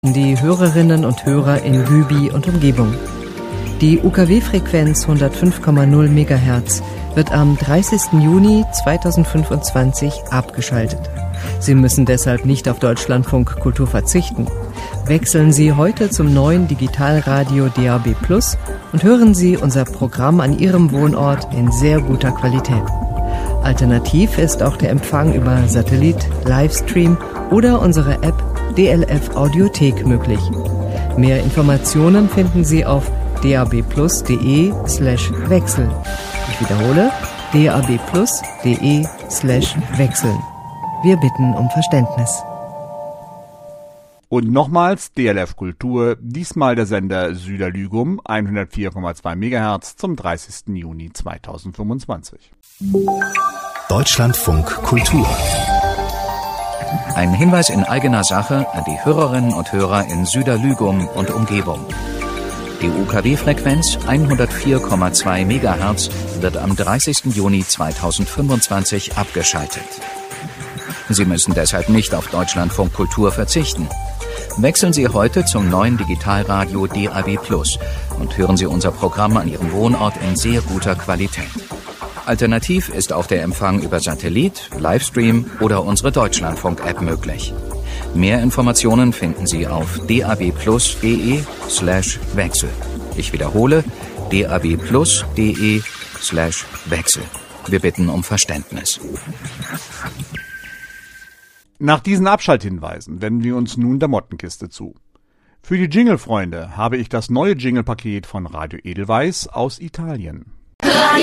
Die Hörerinnen und Hörer in Gübi und Umgebung. Die UKW-Frequenz 105,0 MHz wird am 30. Juni 2025 abgeschaltet. Sie müssen deshalb nicht auf Deutschlandfunk Kultur verzichten. Wechseln Sie heute zum neuen Digitalradio DAB+ und hören Sie unser Programm an Ihrem Wohnort in sehr guter Qualität. Alternativ ist auch der Empfang über Satellit, Livestream oder unsere App DLF Audiothek möglich. Mehr Informationen finden Sie auf dabplus.de/wechseln. Ich wiederhole, dabplus.de/wechseln. Wir bitten um Verständnis. Und nochmals DLF Kultur, diesmal der Sender Süderlügum, 104,2 MHz zum 30. Juni 2025. Deutschlandfunk Kultur. Ein Hinweis in eigener Sache an die Hörerinnen und Hörer in Süderlügum und Umgebung. Die UKW-Frequenz 104,2 MHz wird am 30. Juni 2025 abgeschaltet. Sie müssen deshalb nicht auf Deutschlandfunk Kultur verzichten. Wechseln Sie heute zum neuen Digitalradio DAB+ und hören Sie unser Programm an Ihrem Wohnort in sehr guter Qualität. Alternativ ist auch der Empfang über Satellit, Livestream oder unsere Deutschlandfunk-App möglich. Mehr Informationen finden Sie auf dabplus.de/wechsel. Ich wiederhole, dabplus.de/wechsel. Wir bitten um Verständnis. Nach diesen Abschalthinweisen wenden wir uns nun der Mottenkiste zu. Für die Jingle-Freunde habe ich das neue Jingle-Paket von Radio Edelweiss aus Italien.